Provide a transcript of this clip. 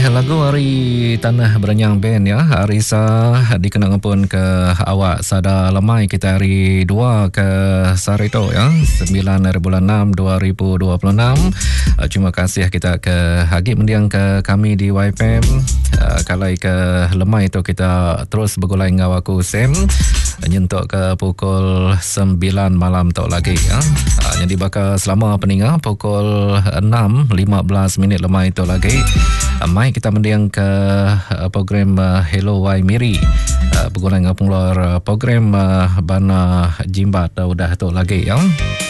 lagu hari Tanah Berenyang Band ya. Arisa dikenang pun ke awak sada lemai kita hari 2 ke Sarito ya. 9 hari bulan 6 2026. Terima kasih kita ke Hagib mendiang ke kami di YPM. Kalai ke lemai itu kita terus bergulai dengan aku Sam. Nyentuk ke pukul 9 malam tok lagi ya. Jadi bakal selama peningah pukul 6:15 minit lemai itu lagi. Mai kita mendiang ke program Hello Wai Miri. Berguna dengan pengeluar program Bana Jimbat udah tu lagi ya.